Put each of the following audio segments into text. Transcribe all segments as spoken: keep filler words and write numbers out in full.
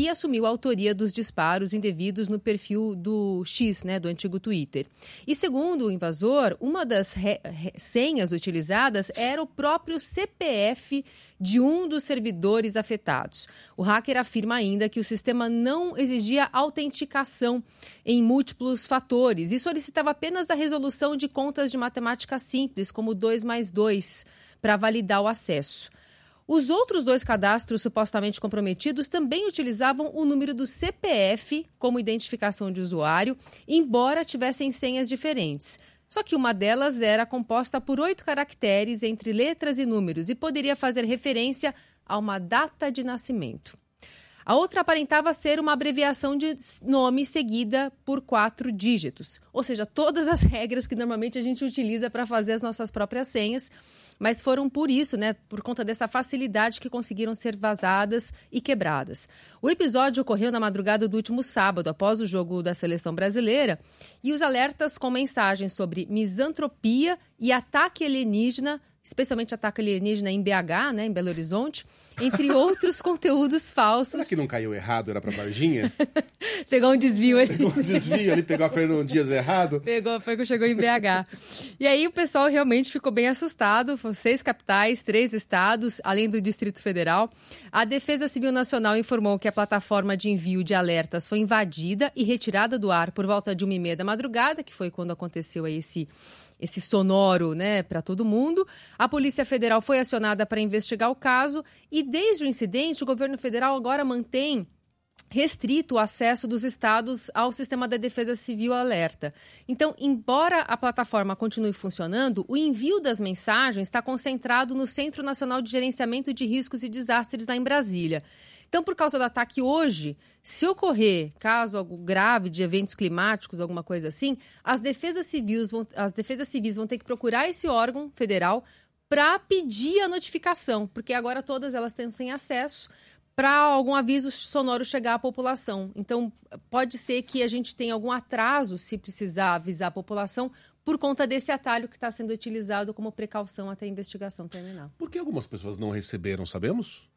e assumiu a autoria dos disparos indevidos no perfil do X, né, do antigo Twitter. E segundo o invasor, uma das re- re- senhas utilizadas era o próprio C P F de um dos servidores afetados. O hacker afirma ainda que o sistema não exigia autenticação em múltiplos fatores e solicitava apenas a resolução de contas de matemática simples, como dois mais dois, para validar o acesso. Os outros dois cadastros supostamente comprometidos também utilizavam o número do C P F como identificação de usuário, embora tivessem senhas diferentes. Só que uma delas era composta por oito caracteres entre letras e números e poderia fazer referência a uma data de nascimento. A outra aparentava ser uma abreviação de nome seguida por quatro dígitos. Ou seja, todas as regras que normalmente a gente utiliza para fazer as nossas próprias senhas, mas foram por isso, né, por conta dessa facilidade que conseguiram ser vazadas e quebradas. O episódio ocorreu na madrugada do último sábado, após o jogo da seleção brasileira, e os alertas com mensagens sobre misantropia e ataque alienígena, especialmente ataque alienígena em B H, né, em Belo Horizonte, entre outros conteúdos falsos. Será que não caiu errado, era pra Varginha? Pegou um desvio ali. Pegou um desvio ali, pegou a Fernão Dias errado. Pegou, foi que chegou em B H. E aí o pessoal realmente ficou bem assustado. Foram seis capitais, três estados, além do Distrito Federal. A Defesa Civil Nacional informou que a plataforma de envio de alertas foi invadida e retirada do ar por volta de uma e meia da madrugada, que foi quando aconteceu aí esse... esse sonoro, né, para todo mundo. A Polícia Federal foi acionada para investigar o caso e, desde o incidente, o governo federal agora mantém restrito o acesso dos estados ao sistema da Defesa Civil Alerta. Então, embora a plataforma continue funcionando, o envio das mensagens está concentrado no Centro Nacional de Gerenciamento de Riscos e Desastres, lá em Brasília. Então, por causa do ataque hoje, se ocorrer caso algo grave de eventos climáticos, alguma coisa assim, as defesas civis vão, as defesas civis vão ter que procurar esse órgão federal para pedir a notificação, porque agora todas elas estão sem acesso para algum aviso sonoro chegar à população. Então, pode ser que a gente tenha algum atraso, se precisar avisar a população, por conta desse atalho que está sendo utilizado como precaução até a investigação terminar. Por que algumas pessoas não receberam, sabemos?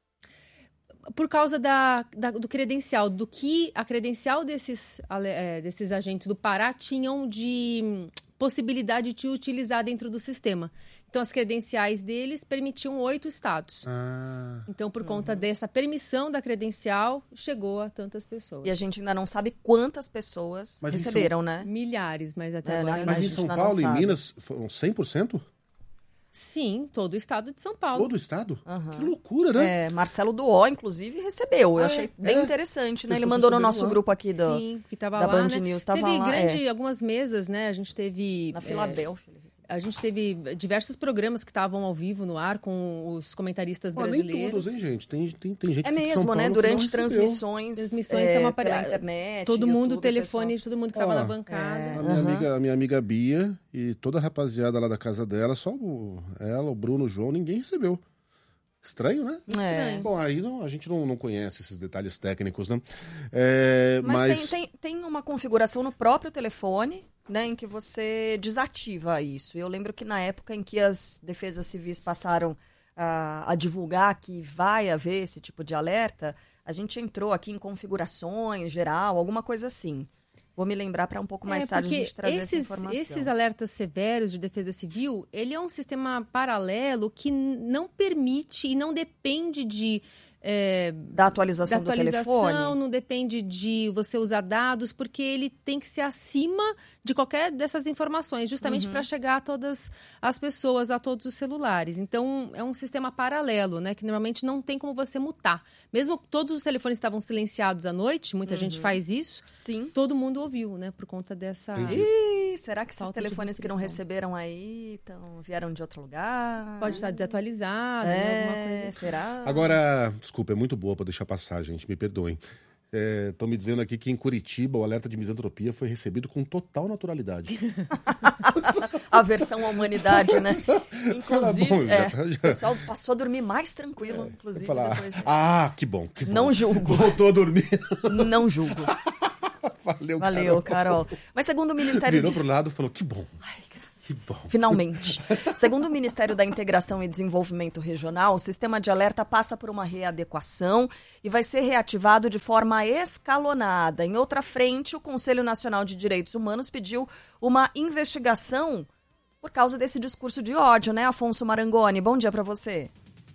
Por causa da, da, do credencial, do que a credencial desses, é, desses agentes do Pará tinham de possibilidade de utilizar dentro do sistema. Então, as credenciais deles permitiam oito estados. Ah. Então, por conta uhum. dessa permissão da credencial, chegou a tantas pessoas. E a gente ainda não sabe quantas pessoas mas receberam, São... né? Milhares, mas até é, agora... Mas em São Paulo e Minas foram cem por cento? Sim, todo o estado de São Paulo. Todo o estado? Uhum. Que loucura, né? É, Marcelo Duó, inclusive, recebeu. Eu é, achei bem é. interessante, né? Ele mandou no nosso lá. grupo aqui do, Sim, que tava da lá, Band né? News. Tava teve lá, grande, é. algumas mesas, né? A gente teve... Na Filadélfia. É, a gente teve diversos programas que estavam ao vivo no ar com os comentaristas Pô, brasileiros. Nem todos, hein, gente? Tem, tem, tem gente é que mesmo, de São Paulo né? Durante transmissões, transmissões é, apare... pela internet, todo mundo, YouTube, telefone, pessoal. todo mundo que estava Ó, na bancada. É, a, Uhum. minha amiga, a minha amiga Bia e toda a rapaziada lá da casa dela, só o, ela, o Bruno, o João, ninguém recebeu. Estranho, né? É. Bom, aí não, a gente não, não conhece esses detalhes técnicos, né? É, mas mas tem, tem, tem uma configuração no próprio telefone, né, em que você desativa isso. Eu lembro que na época em que as defesas civis passaram a, a divulgar que vai haver esse tipo de alerta, a gente entrou aqui em configurações, geral, alguma coisa assim. Vou me lembrar para um pouco mais é, tarde a gente trazer esses, essa informação. Esses alertas severos de defesa civil, ele é um sistema paralelo que não permite e não depende de... É, da atualização, da atualização do telefone? Não depende de você usar dados, porque ele tem que ser acima de qualquer dessas informações, justamente uhum. para chegar a todas as pessoas, a todos os celulares. Então, é um sistema paralelo, né, que normalmente não tem como você mutar. Mesmo que todos os telefones estavam silenciados à noite, muita uhum. gente faz isso, Sim. todo mundo ouviu, né, por conta dessa... Ih, será que esses falta telefones que não receberam aí tão, vieram de outro lugar? Pode estar desatualizado, é, né, alguma coisa assim. Será? Agora, desculpa, é muito boa para deixar passar, gente, me perdoem. Estão é, me dizendo aqui que em Curitiba o alerta de misantropia foi recebido com total naturalidade. A versão à humanidade, né? Inclusive, bom, já, é, já. o pessoal passou a dormir mais tranquilo, é, inclusive. Falar, depois de... Ah, que bom, que bom. Não julgo. Voltou a dormir. Não julgo. Valeu, Valeu, Carol. Carol. Mas segundo o Ministério Virou de... pro lado e falou, que bom. Ai, graças notícias. Que bom. Finalmente. Segundo o Ministério da Integração e Desenvolvimento Regional, o sistema de alerta passa por uma readequação e vai ser reativado de forma escalonada. Em outra frente, o Conselho Nacional de Direitos Humanos pediu uma investigação por causa desse discurso de ódio, né, Afonso Marangoni? Bom dia para você.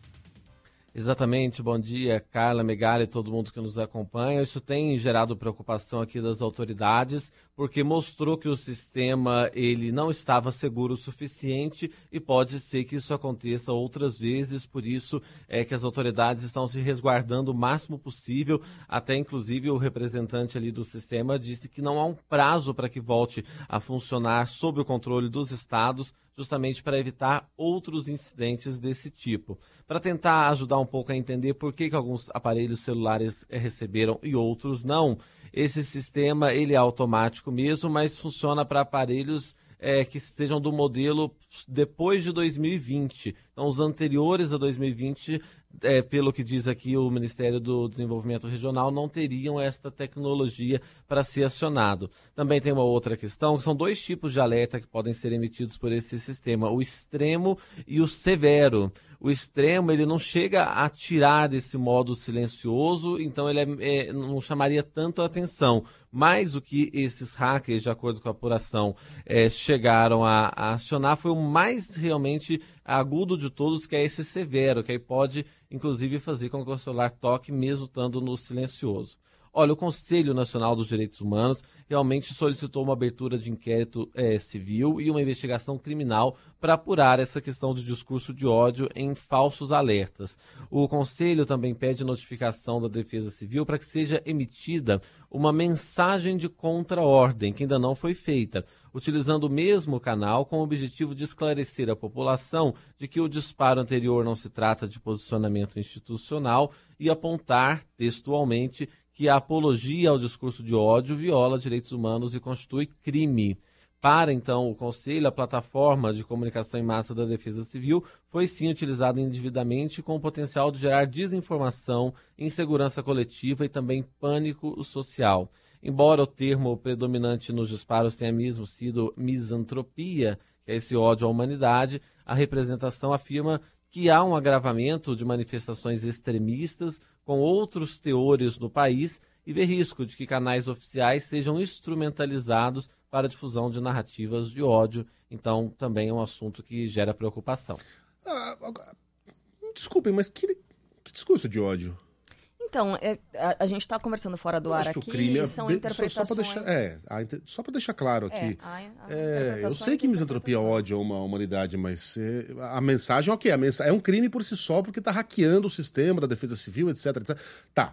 Exatamente, bom dia, Carla, Megali e todo mundo que nos acompanha. Isso tem gerado preocupação aqui das autoridades, porque mostrou que o sistema ele não estava seguro o suficiente e pode ser que isso aconteça outras vezes, por isso é que as autoridades estão se resguardando o máximo possível, até inclusive o representante ali do sistema disse que não há um prazo para que volte a funcionar sob o controle dos estados, justamente para evitar outros incidentes desse tipo. Para tentar ajudar um pouco a entender por que, que alguns aparelhos celulares receberam e outros não, esse sistema ele é automático mesmo, mas funciona para aparelhos é, que sejam do modelo depois de dois mil e vinte. Então, os anteriores a dois mil e vinte, é, pelo que diz aqui o Ministério do Desenvolvimento Regional, não teriam esta tecnologia para ser acionado. Também tem uma outra questão, que são dois tipos de alerta que podem ser emitidos por esse sistema, o extremo e o severo. O extremo, ele não chega a tirar desse modo silencioso, então ele é, é, não chamaria tanto a atenção. Mas o que esses hackers, de acordo com a apuração, é, chegaram a, a acionar foi o mais realmente agudo de todos, que é esse severo, que aí pode, inclusive, fazer com que o celular toque mesmo estando no silencioso. Olha, o Conselho Nacional dos Direitos Humanos realmente solicitou uma abertura de inquérito é, civil e uma investigação criminal para apurar essa questão de discurso de ódio em falsos alertas. O Conselho também pede notificação da Defesa Civil para que seja emitida uma mensagem de contra-ordem, que ainda não foi feita, utilizando o mesmo canal com o objetivo de esclarecer a população de que o disparo anterior não se trata de posicionamento institucional e apontar textualmente que a apologia ao discurso de ódio viola direitos humanos e constitui crime. Para, então, o Conselho, a plataforma de comunicação em massa da Defesa Civil foi, sim, utilizada indevidamente com o potencial de gerar desinformação, insegurança coletiva e também pânico social. Embora o termo predominante nos disparos tenha mesmo sido misantropia, que é esse ódio à humanidade, a representação afirma que há um agravamento de manifestações extremistas com outros teores no país e vê risco de que canais oficiais sejam instrumentalizados para a difusão de narrativas de ódio. Então, também é um assunto que gera preocupação. Ah, desculpem, mas que, que discurso de ódio? Então, é, a, a gente está conversando fora do eu ar acho aqui, que o crime é, são de, interpretações... Só, só para deixar, é, só para deixar claro aqui, é, a, a é, eu sei que misantropia ódio a uma humanidade, mas é, a mensagem, ok, a mensagem é um crime por si só, porque está hackeando o sistema da Defesa Civil, etc, etcétera. Tá,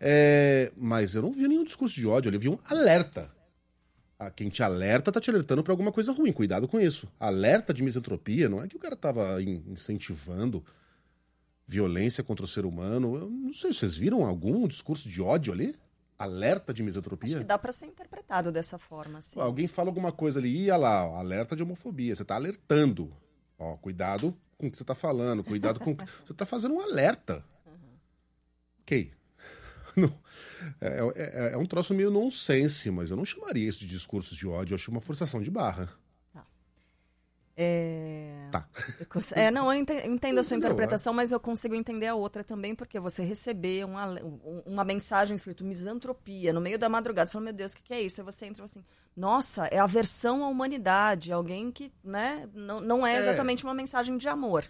é, mas eu não vi nenhum discurso de ódio, eu vi um alerta. Ah, quem te alerta tá te alertando para alguma coisa ruim, cuidado com isso. Alerta de misantropia, não é que o cara tava incentivando violência contra o ser humano. Eu não sei, vocês viram algum discurso de ódio ali? Alerta de misantropia? Acho que dá para ser interpretado dessa forma, sim. Alguém fala alguma coisa ali, ia lá, ó, alerta de homofobia. Você tá alertando. Ó, cuidado com o que você tá falando, cuidado com... Você tá fazendo um alerta. Uhum. Ok. Não, é, é, é um troço meio nonsense, mas eu não chamaria isso de discursos de ódio, eu acho uma forçação de barra. Tá. É... Tá. É, não, eu entendo a sua interpretação, mas eu consigo entender a outra também, porque você receber uma, uma mensagem escrito misantropia no meio da madrugada, você fala, meu Deus, o que, que é isso? Aí você entra assim, nossa, é aversão à humanidade, alguém que, né, não, não é exatamente é. uma mensagem de amor.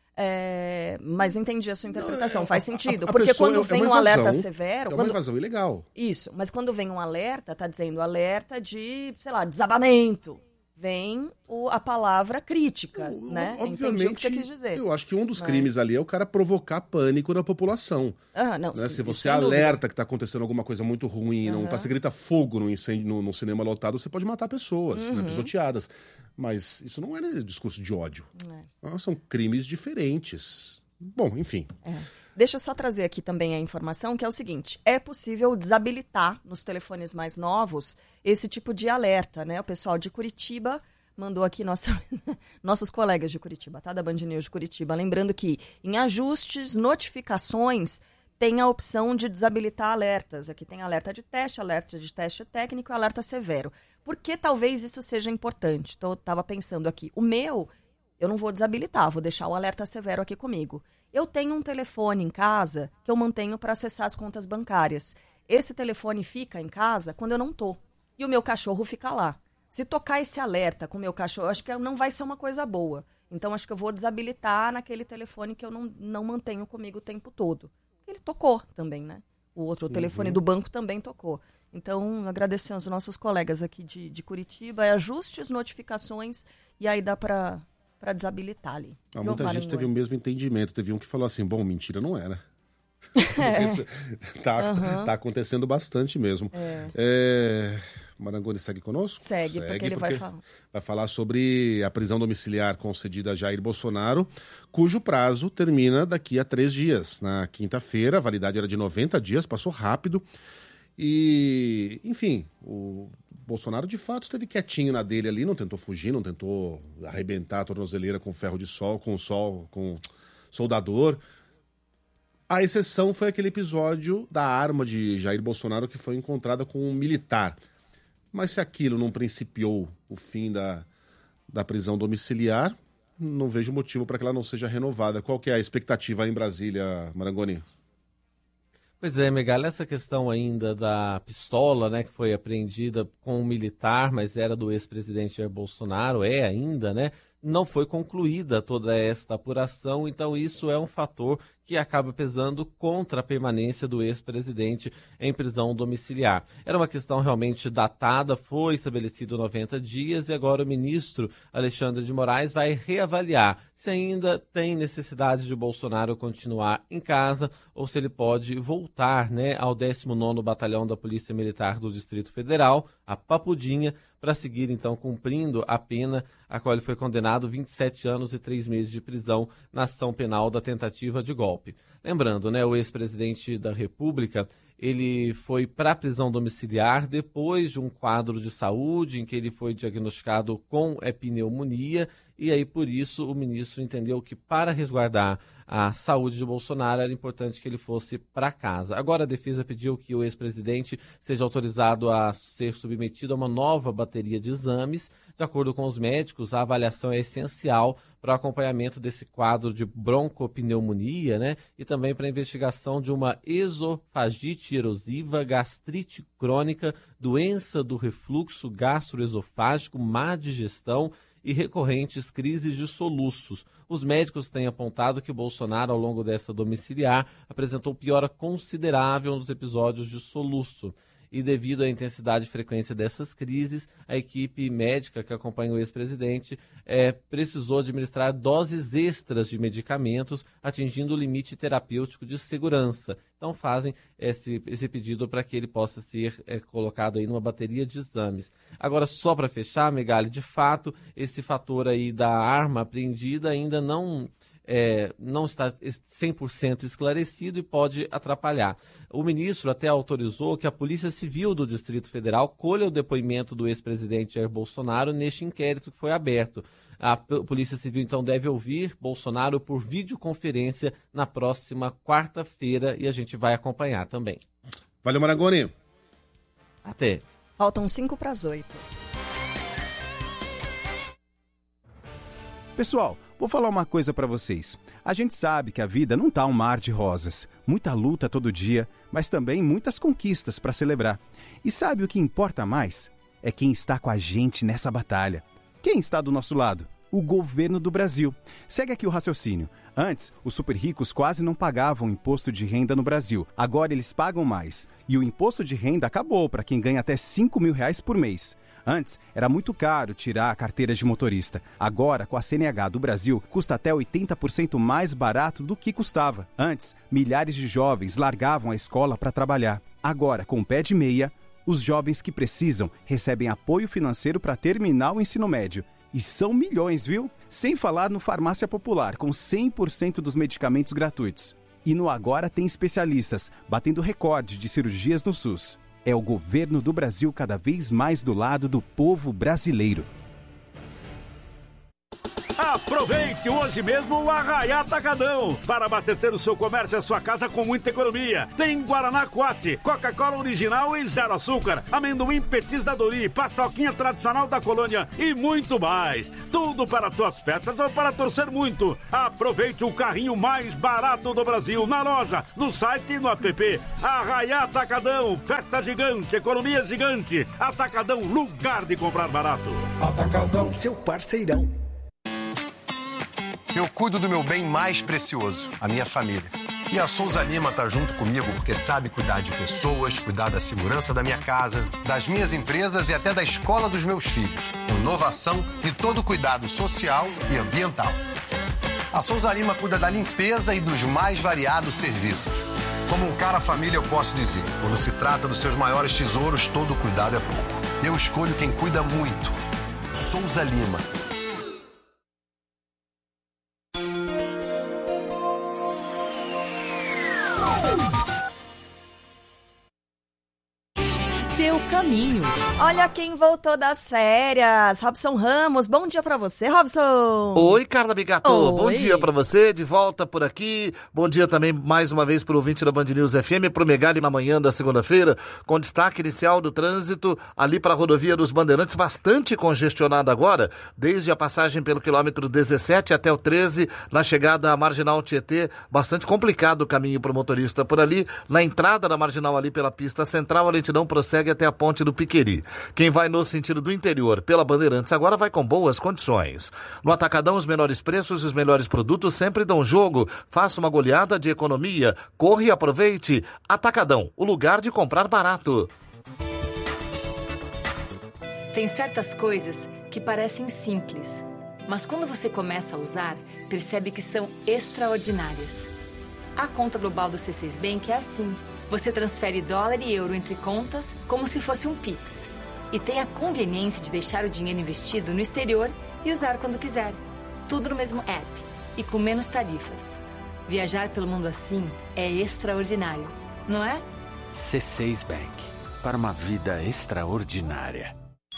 É, mas entendi a sua interpretação, não, é, faz sentido. A, a porque quando é, vem é um alerta severo... É uma quando... invasão ilegal. Isso, mas quando vem um alerta, tá dizendo alerta de, sei lá, desabamento. Vem o, a palavra crítica, o, né? Obviamente, entendi o que você quis dizer. Eu acho que um dos mas... crimes ali é o cara provocar pânico na população. Ah, não, né? sim, Se você alerta dúvida. que tá acontecendo alguma coisa muito ruim, uhum. não tá, se grita fogo no incêndio, no, no cinema lotado, você pode matar pessoas, uhum. né, pisoteadas. Mas isso não é discurso de ódio. É. São crimes diferentes. Bom, enfim. É. Deixa eu só trazer aqui também a informação, que é o seguinte, é possível desabilitar nos telefones mais novos esse tipo de alerta, né? O pessoal de Curitiba mandou aqui, nossa, nossos colegas de Curitiba, tá? Da Band News de Curitiba, lembrando que em ajustes, notificações, tem a opção de desabilitar alertas. Aqui tem alerta de teste, alerta de teste técnico e alerta severo. Por que talvez isso seja importante? Então, eu estava pensando aqui. O meu, eu não vou desabilitar, vou deixar o alerta severo aqui comigo. Eu tenho um telefone em casa que eu mantenho para acessar as contas bancárias. Esse telefone fica em casa quando eu não tô. E o meu cachorro fica lá. Se tocar esse alerta com o meu cachorro, acho que não vai ser uma coisa boa. Então, acho que eu vou desabilitar naquele telefone que eu não, não mantenho comigo o tempo todo. Ele tocou também, né? O outro o telefone uhum. do banco também tocou. Então, agradecemos aos nossos colegas aqui de, de Curitiba. É ajustes, notificações, e aí dá para desabilitar ali. Ah, muita gente Maranhão. Teve o mesmo entendimento. Teve um que falou assim, bom, mentira não era. É. tá, uhum. tá acontecendo bastante mesmo. É... É... Marangoni segue conosco? Segue, segue porque ele porque vai falar. Vai falar sobre a prisão domiciliar concedida a Jair Bolsonaro, cujo prazo termina daqui a três dias. Na quinta-feira, a validade era de noventa dias, passou rápido. E, enfim, o Bolsonaro de fato esteve quietinho na dele ali, não tentou fugir, não tentou arrebentar a tornozeleira com ferro de sol, com sol, com soldador. A exceção foi aquele episódio da arma de Jair Bolsonaro que foi encontrada com um militar. Mas se aquilo não principiou o fim da, da prisão domiciliar, não vejo motivo para que ela não seja renovada. Qual que é a expectativa aí em Brasília, Marangoni? Pois é, Megali, essa questão ainda da pistola, né, que foi apreendida com um militar, mas era do ex-presidente Jair Bolsonaro, é ainda, né? Não foi concluída toda esta apuração, então isso é um fator que acaba pesando contra a permanência do ex-presidente em prisão domiciliar. Era uma questão realmente datada, foi estabelecido noventa dias e agora o ministro Alexandre de Moraes vai reavaliar se ainda tem necessidade de Bolsonaro continuar em casa ou se ele pode voltar, né, ao décimo nono Batalhão da Polícia Militar do Distrito Federal, a Papudinha, para seguir, então, cumprindo a pena a qual ele foi condenado, vinte e sete anos e três meses de prisão na ação penal da tentativa de golpe. Lembrando, né, o ex-presidente da República, ele foi para a prisão domiciliar depois de um quadro de saúde em que ele foi diagnosticado com pneumonia e aí, por isso, o ministro entendeu que para resguardar a saúde de Bolsonaro era importante que ele fosse para casa. Agora, a defesa pediu que o ex-presidente seja autorizado a ser submetido a uma nova bateria de exames. De acordo com os médicos, a avaliação é essencial para o acompanhamento desse quadro de broncopneumonia, né? E também para a investigação de uma esofagite erosiva, gastrite crônica, doença do refluxo gastroesofágico, má digestão e recorrentes crises de soluços. Os médicos têm apontado que Bolsonaro, ao longo dessa domiciliar, apresentou piora considerável nos episódios de soluço. E devido à intensidade e frequência dessas crises, a equipe médica que acompanha o ex-presidente é, precisou administrar doses extras de medicamentos, atingindo o limite terapêutico de segurança. Então fazem esse, esse pedido para que ele possa ser é, colocado aí numa bateria de exames. Agora, só para fechar, Megali, de fato, esse fator aí da arma apreendida ainda não... É, não está cem por cento esclarecido e pode atrapalhar. O ministro até autorizou que a Polícia Civil do Distrito Federal colha o depoimento do ex-presidente Jair Bolsonaro neste inquérito que foi aberto. A Polícia Civil, então, deve ouvir Bolsonaro por videoconferência na próxima quarta-feira e a gente vai acompanhar também. Valeu, Marangoni. Até. Faltam cinco para as oito. Pessoal, vou falar uma coisa para vocês. A gente sabe que a vida não tá um mar de rosas. Muita luta todo dia, mas também muitas conquistas para celebrar. E sabe o que importa mais? É quem está com a gente nessa batalha. Quem está do nosso lado? O governo do Brasil. Segue aqui o raciocínio. Antes, os super ricos quase não pagavam imposto de renda no Brasil. Agora eles pagam mais. E o imposto de renda acabou para quem ganha até cinco mil reais por mês. Antes, era muito caro tirar a carteira de motorista. Agora, com a C N H do Brasil, custa até oitenta por cento mais barato do que custava. Antes, milhares de jovens largavam a escola para trabalhar. Agora, com o pé de meia, os jovens que precisam recebem apoio financeiro para terminar o ensino médio. E são milhões, viu? Sem falar no Farmácia Popular, com cem por cento dos medicamentos gratuitos. E no Agora tem especialistas, batendo recorde de cirurgias no SUS. É o governo do Brasil cada vez mais do lado do povo brasileiro. A Aproveite hoje mesmo o Arraiá Atacadão para abastecer o seu comércio e a sua casa com muita economia. Tem Guaraná Quat, Coca-Cola original e zero açúcar, amendoim Petis da Dori, paçoquinha tradicional da Colônia e muito mais. Tudo para suas festas ou para torcer muito. Aproveite o carrinho mais barato do Brasil na loja, no site e no app. Arraiá Atacadão, festa gigante, economia gigante. Atacadão, lugar de comprar barato. Atacadão, seu parceirão. Eu cuido do meu bem mais precioso, a minha família. E a Souza Lima tá junto comigo porque sabe cuidar de pessoas, cuidar da segurança da minha casa, das minhas empresas e até da escola dos meus filhos. Inovação e todo cuidado social e ambiental. A Souza Lima cuida da limpeza e dos mais variados serviços. Como um cara família, eu posso dizer, quando se trata dos seus maiores tesouros, todo cuidado é pouco. Eu escolho quem cuida muito. Souza Lima. Seu caminho. Olha quem voltou das férias, Robson Ramos. Bom dia pra você, Robson. Oi, Carla Bigato. Oi. Bom dia pra você, de volta por aqui. Bom dia também mais uma vez pro ouvinte da Band News F M, pro Megali na manhã da segunda-feira, com destaque inicial do trânsito ali para a rodovia dos Bandeirantes, bastante congestionada agora, desde a passagem pelo quilômetro dezessete até o treze, na chegada à Marginal Tietê, bastante complicado o caminho pro motorista por ali. Na entrada da Marginal ali pela pista central, a lentidão prossegue até a ponte do Piqueri. Quem vai no sentido do interior pela Bandeirantes agora vai com boas condições. No Atacadão, os menores preços e os melhores produtos sempre dão jogo. Faça uma goleada de economia. Corre e aproveite. Atacadão, o lugar de comprar barato. Tem certas coisas que parecem simples, mas quando você começa a usar, percebe que são extraordinárias. A conta global do C seis Bank é assim. Você transfere dólar e euro entre contas como se fosse um Pix. E tem a conveniência de deixar o dinheiro investido no exterior e usar quando quiser. Tudo no mesmo app e com menos tarifas. Viajar pelo mundo assim é extraordinário, não é? C seis Bank. Para uma vida extraordinária.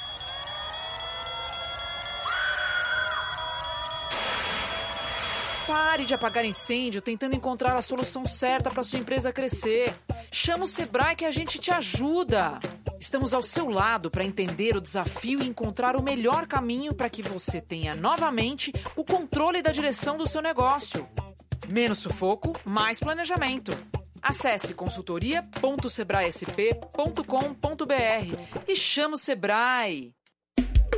Pare de apagar incêndio tentando encontrar a solução certa para sua empresa crescer. Chama o Sebrae que a gente te ajuda. Estamos ao seu lado para entender o desafio e encontrar o melhor caminho para que você tenha novamente o controle da direção do seu negócio. Menos sufoco, mais planejamento. Acesse consultoria ponto sebraesp ponto com ponto br e chama o Sebrae.